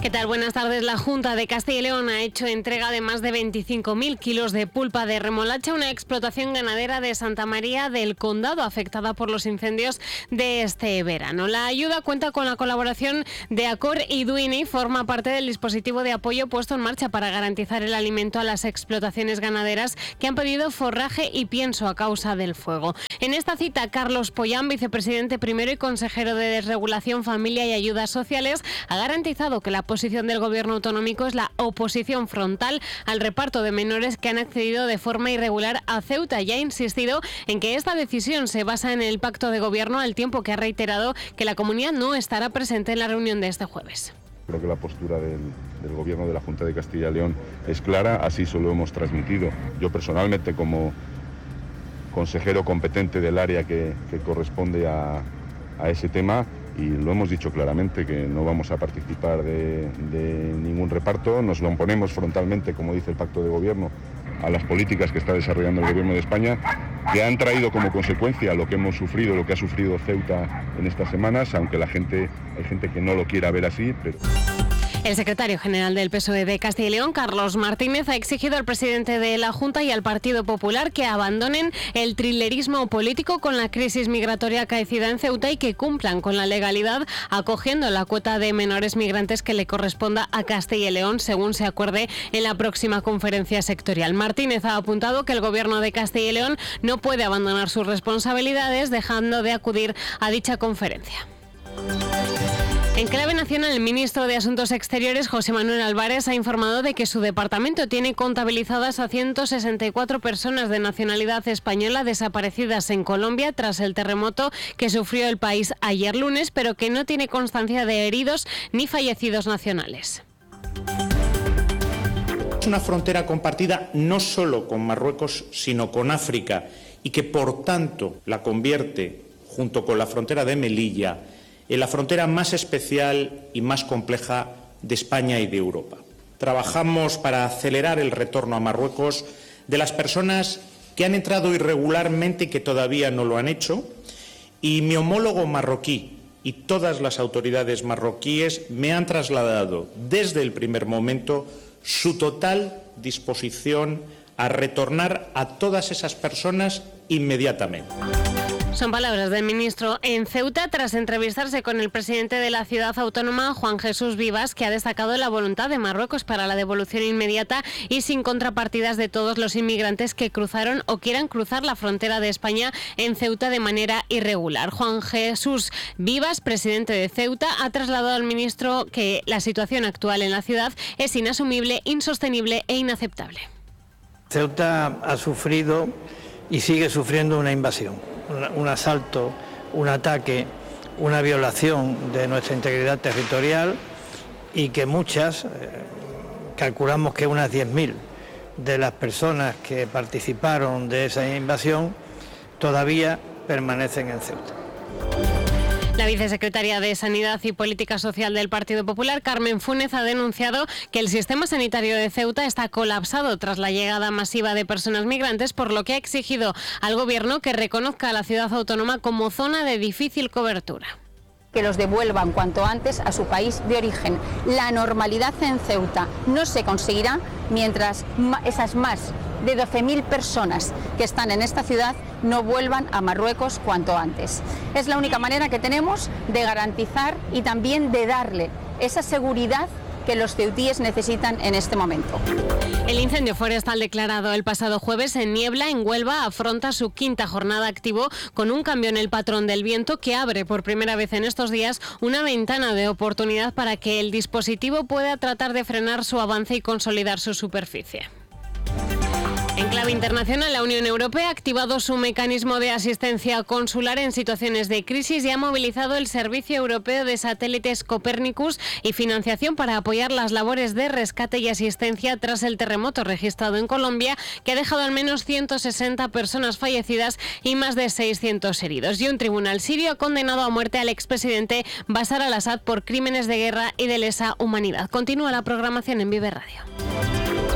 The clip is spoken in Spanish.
¿Qué tal? Buenas tardes. La Junta de Castilla y León ha hecho entrega de más de 25.000 kilos de pulpa de remolacha, una explotación ganadera de Santa María del Condado afectada por los incendios de este verano. La ayuda cuenta con la colaboración de Acor y Duini y forma parte del dispositivo de apoyo puesto en marcha para garantizar el alimento a las explotaciones ganaderas que han pedido forraje y pienso a causa del fuego. En esta cita, Carlos Pollán, vicepresidente primero y consejero de Desregulación, Familia y Ayudas Sociales, ha garantizado que la posición del Gobierno autonómico es la oposición frontal al reparto de menores que han accedido de forma irregular a Ceuta y ha insistido en que esta decisión se basa en el pacto de Gobierno, al tiempo que ha reiterado que la comunidad no estará presente en la reunión de este jueves. Creo que la postura del Gobierno de la Junta de Castilla y León es clara, así se lo hemos transmitido. Yo personalmente, como consejero competente del área que corresponde a ese tema, y lo hemos dicho claramente, que no vamos a participar de ningún reparto, nos lo oponemos frontalmente, como dice el pacto de gobierno, a las políticas que está desarrollando el Gobierno de España, que han traído como consecuencia lo que hemos sufrido, lo que ha sufrido Ceuta en estas semanas, aunque hay gente que no lo quiera ver así, pero... El secretario general del PSOE de Castilla y León, Carlos Martínez, ha exigido al presidente de la Junta y al Partido Popular que abandonen el trilerismo político con la crisis migratoria acaecida en Ceuta y que cumplan con la legalidad, acogiendo la cuota de menores migrantes que le corresponda a Castilla y León, según se acuerde en la próxima conferencia sectorial. Martínez ha apuntado que el Gobierno de Castilla y León no puede abandonar sus responsabilidades, dejando de acudir a dicha conferencia. En clave nacional, el ministro de Asuntos Exteriores, José Manuel Álvarez, ha informado de que su departamento tiene contabilizadas a 164 personas de nacionalidad española desaparecidas en Colombia tras el terremoto que sufrió el país ayer lunes, pero que no tiene constancia de heridos ni fallecidos nacionales. Es una frontera compartida no solo con Marruecos, sino con África, y que por tanto la convierte, junto con la frontera de Melilla, en la frontera más especial y más compleja de España y de Europa. Trabajamos para acelerar el retorno a Marruecos de las personas que han entrado irregularmente y que todavía no lo han hecho, y mi homólogo marroquí y todas las autoridades marroquíes me han trasladado desde el primer momento su total disposición a retornar a todas esas personas inmediatamente. Son palabras del ministro en Ceuta tras entrevistarse con el presidente de la ciudad autónoma, Juan Jesús Vivas, que ha destacado la voluntad de Marruecos para la devolución inmediata y sin contrapartidas de todos los inmigrantes que cruzaron o quieran cruzar la frontera de España en Ceuta de manera irregular. Juan Jesús Vivas, presidente de Ceuta, ha trasladado al ministro que la situación actual en la ciudad es inasumible, insostenible e inaceptable. Ceuta ha sufrido y sigue sufriendo una invasión. Un asalto, un ataque, una violación de nuestra integridad territorial y que muchas, calculamos que unas 10.000 de las personas que participaron de esa invasión todavía permanecen en Ceuta. La vicesecretaria de Sanidad y Política Social del Partido Popular, Carmen Funes, ha denunciado que el sistema sanitario de Ceuta está colapsado tras la llegada masiva de personas migrantes, por lo que ha exigido al Gobierno que reconozca a la ciudad autónoma como zona de difícil cobertura. Que los devuelvan cuanto antes a su país de origen. La normalidad en Ceuta no se conseguirá mientras esas más de 12.000 personas que están en esta ciudad no vuelvan a Marruecos cuanto antes. Es la única manera que tenemos de garantizar y también de darle esa seguridad que los ceutíes necesitan en este momento. El incendio forestal declarado el pasado jueves en Niebla, en Huelva, afronta su quinta jornada activo con un cambio en el patrón del viento que abre por primera vez en estos días una ventana de oportunidad para que el dispositivo pueda tratar de frenar su avance y consolidar su superficie. En clave internacional, la Unión Europea ha activado su mecanismo de asistencia consular en situaciones de crisis y ha movilizado el Servicio Europeo de Satélites Copernicus y financiación para apoyar las labores de rescate y asistencia tras el terremoto registrado en Colombia, que ha dejado al menos 160 personas fallecidas y más de 600 heridos. Y un tribunal sirio ha condenado a muerte al expresidente Bashar al-Assad por crímenes de guerra y de lesa humanidad. Continúa la programación en Vive Radio.